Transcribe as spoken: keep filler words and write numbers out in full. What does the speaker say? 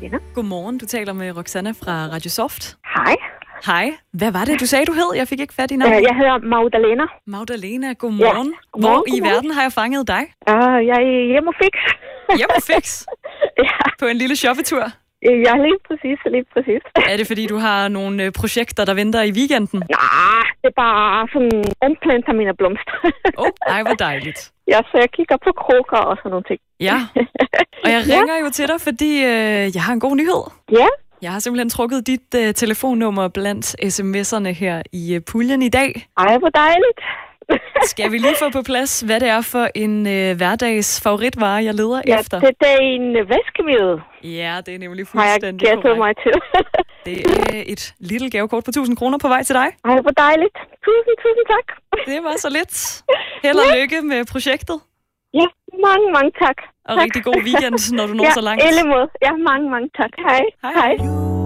Magdalena. Godmorgen, du taler med Roxanna fra Radio Soft. Hej. Hej. Hvad var det, du sagde, du hed? Jeg fik ikke fat i navnet. Uh, jeg hedder Magdalena. Magdalena, godmorgen. Ja. Godmorgen, Hvor godmorgen. i verden har jeg fanget dig? Uh, jeg er hjemme og fix. Hjemme og fix? Ja. På en lille shoppetur? Ja, lige præcis, lige præcis. Er det, fordi du har nogle øh, projekter, der venter i weekenden? Nej, det er bare sådan omplanter mine blomster. Åh, oh, ej, hvor dejligt. Ja, så jeg kigger på krukker og sådan nogle ting. Ja, og jeg ringer ja. jo til dig, fordi øh, jeg har en god nyhed. Ja. Jeg har simpelthen trukket dit øh, telefonnummer blandt sms'erne her i øh, puljen i dag. Ej, hvor dejligt. Skal vi lige få på plads, hvad det er for en øh, hverdags favoritvare, jeg leder ja, efter? det, det er en vaskemiddel. Ja, det er nemlig Har jeg fuldstændig gættet korrekt. mig til. Det er et lille gavekort på tusind kroner på vej til dig. Ej, hvor dejligt. Tusind, tusind tak. Det var så lidt. Held og Ja. lykke med projektet. Ja, mange, mange tak. Og tak. rigtig god weekend, når du når ja, så langt. Ja, måde. Ja, mange, mange tak. Hej. Hej. Hej.